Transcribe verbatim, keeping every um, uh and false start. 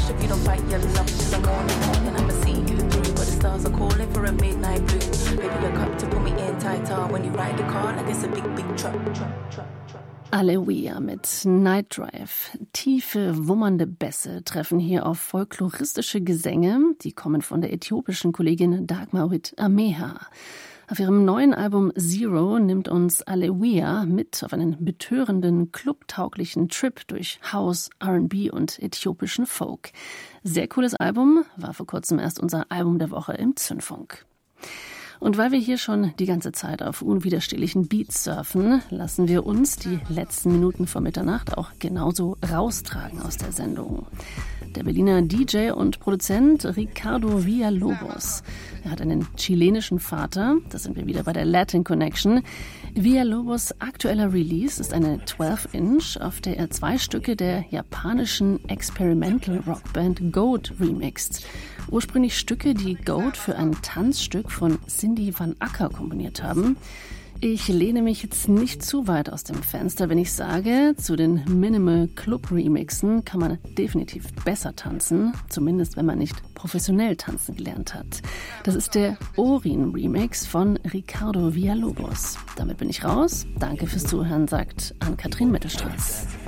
rush if you don't fight your love to the morning. And I'ma see you through, but the stars are calling for a midnight blue. Baby, look up to put me in tighter when you ride the car like it's a big, big truck, truck, truck. Aleluia mit Night Drive. Tiefe, wummernde Bässe treffen hier auf folkloristische Gesänge. Die kommen von der äthiopischen Kollegin Dagmarit Ameha. Auf ihrem neuen Album Zero nimmt uns Aleluia mit auf einen betörenden, clubtauglichen Trip durch House, R and B und äthiopischen Folk. Sehr cooles Album, war vor kurzem erst unser Album der Woche im Zündfunk. Und weil wir hier schon die ganze Zeit auf unwiderstehlichen Beats surfen, lassen wir uns die letzten Minuten vor Mitternacht auch genauso raustragen aus der Sendung. Der Berliner D J und Produzent Ricardo Villalobos. Er hat einen chilenischen Vater, da sind wir wieder bei der Latin Connection. Villalobos' aktueller Release ist eine zwölf Inch, auf der er zwei Stücke der japanischen Experimental Rockband Goat remixt. Ursprünglich Stücke, die Goat für ein Tanzstück von Cindy van Acker komponiert haben. Ich lehne mich jetzt nicht zu weit aus dem Fenster, wenn ich sage, zu den Minimal Club Remixen kann man definitiv besser tanzen, zumindest wenn man nicht professionell tanzen gelernt hat. Das ist der Orin Remix von Ricardo Villalobos. Damit bin ich raus. Danke fürs Zuhören, sagt Ann-Kathrin Mittelstraß.